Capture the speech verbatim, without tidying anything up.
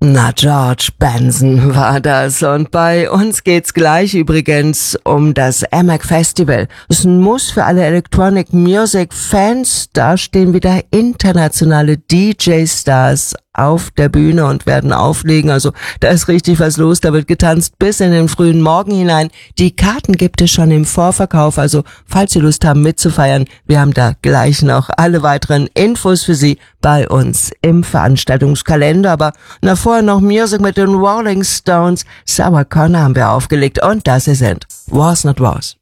Na, George Benson war das. Und bei uns geht's gleich übrigens um das A M A C Festival. Das ist ein Muss für alle Electronic Music Fans. Da stehen wieder internationale D J-Stars auf der Bühne und werden auflegen. Also da ist richtig was los. Da wird getanzt bis in den frühen Morgen hinein. Die Karten gibt es schon im Vorverkauf. Also falls Sie Lust haben mitzufeiern, wir haben da gleich noch alle weiteren Infos für Sie bei uns im Veranstaltungskalender. Aber na, vorher noch Musik mit den Rolling Stones. Sarah Connor haben wir aufgelegt und das sie sind. Was Not Was.